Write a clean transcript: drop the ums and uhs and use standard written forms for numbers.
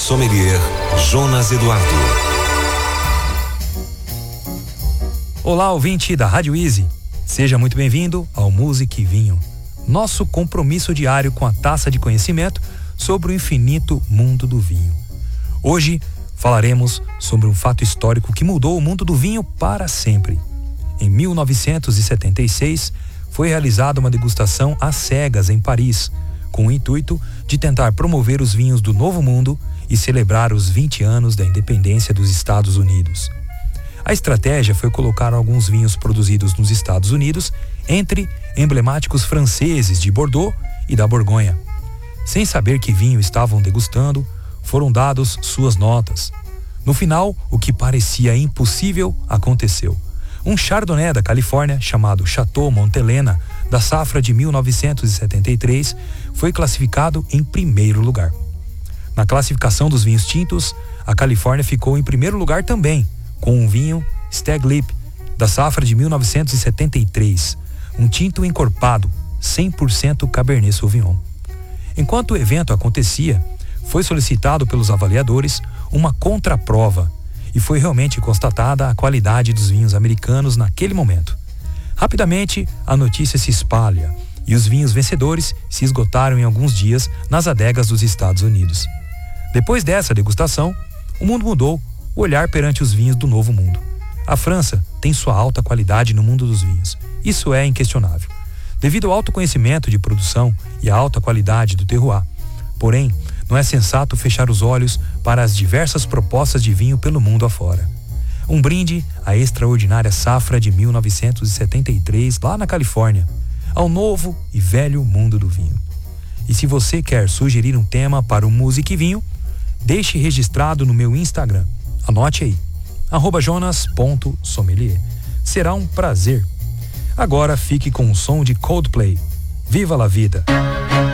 sommelier Jonas Eduardo. Olá, ouvinte da Rádio Easy. Seja muito bem-vindo ao Música e Vinho, nosso compromisso diário com a taça de conhecimento sobre o infinito mundo do vinho. Hoje falaremos sobre um fato histórico que mudou o mundo do vinho para sempre. Em 1976, foi realizada uma degustação às cegas em Paris, com o intuito de tentar promover os vinhos do Novo Mundo e celebrar os 20 anos da independência dos Estados Unidos. A estratégia foi colocar alguns vinhos produzidos nos Estados Unidos entre emblemáticos franceses de Bordeaux e da Borgonha. Sem saber que vinho estavam degustando, foram dados suas notas. No final, o que parecia impossível aconteceu. Um Chardonnay da Califórnia, chamado Chateau Montelena, da safra de 1973, foi classificado em primeiro lugar. Na classificação dos vinhos tintos, a Califórnia ficou em primeiro lugar também, com um vinho Stag Leap, da safra de 1973, um tinto encorpado, 100% Cabernet Sauvignon. Enquanto o evento acontecia, foi solicitado pelos avaliadores uma contraprova e foi realmente constatada a qualidade dos vinhos americanos naquele momento. Rapidamente, a notícia se espalha e os vinhos vencedores se esgotaram em alguns dias nas adegas dos Estados Unidos. Depois dessa degustação, o mundo mudou o olhar perante os vinhos do Novo Mundo. A França tem sua alta qualidade no mundo dos vinhos. Isso é inquestionável, devido ao alto conhecimento de produção e à alta qualidade do terroir. Porém, não é sensato fechar os olhos para as diversas propostas de vinho pelo mundo afora. Um brinde à extraordinária safra de 1973, lá na Califórnia, ao novo e velho mundo do vinho. E se você quer sugerir um tema para o Música e Vinho, deixe registrado no meu Instagram. Anote aí, @jonas.sommelier. Será um prazer. Agora fique com o som de Coldplay. Viva la vida!